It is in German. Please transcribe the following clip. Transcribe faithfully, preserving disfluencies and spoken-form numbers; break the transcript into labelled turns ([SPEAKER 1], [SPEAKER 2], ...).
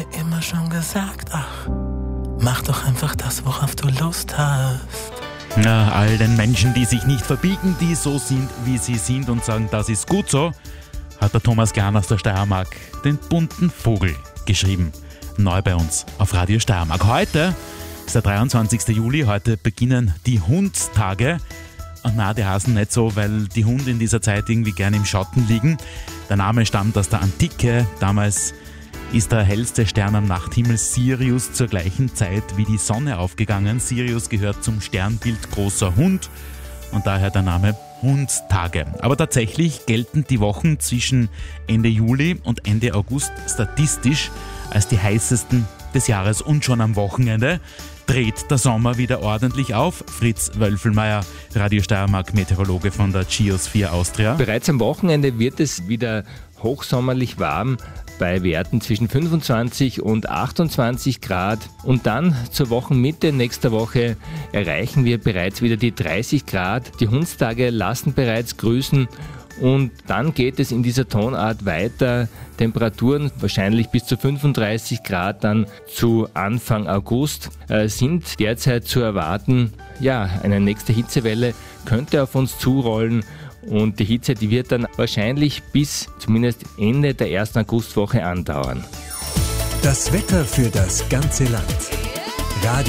[SPEAKER 1] mir immer schon gesagt, ach, mach doch einfach das, worauf du Lust hast.
[SPEAKER 2] Na, all den Menschen, die sich nicht verbiegen, die so sind, wie sie sind und sagen, das ist gut so, hat der Thomas Glan aus der Steiermark den bunten Vogel geschrieben. Neu bei uns auf Radio Steiermark. Heute ist der dreiundzwanzigsten Juli, heute beginnen die Hundstage. Und na, die heißen nicht so, weil die Hunde in dieser Zeit irgendwie gerne im Schatten liegen. Der Name stammt aus der Antike. Damals ist der hellste Stern am Nachthimmel Sirius zur gleichen Zeit wie die Sonne aufgegangen. Sirius gehört zum Sternbild großer Hund und daher der Name Hundstage. Aber tatsächlich gelten die Wochen zwischen Ende Juli und Ende August statistisch als die heißesten des Jahres und schon am Wochenende dreht der Sommer wieder ordentlich auf. Fritz Wölfelmeier, Radio Steiermark, Meteorologe von der Geosphere Austria.
[SPEAKER 3] Bereits am Wochenende wird es wieder hochsommerlich warm bei Werten zwischen fünfundzwanzig und achtundzwanzig Grad. Und dann zur Wochenmitte nächster Woche erreichen wir bereits wieder die dreißig Grad. Die Hundstage lassen bereits grüßen. Und dann geht es in dieser Tonart weiter. Temperaturen wahrscheinlich bis zu fünfunddreißig Grad dann zu Anfang August äh, sind derzeit zu erwarten. Ja, eine nächste Hitzewelle könnte auf uns zurollen. Und die Hitze, die wird dann wahrscheinlich bis zumindest Ende der ersten Augustwoche andauern.
[SPEAKER 4] Das Wetter für das ganze Land. Radio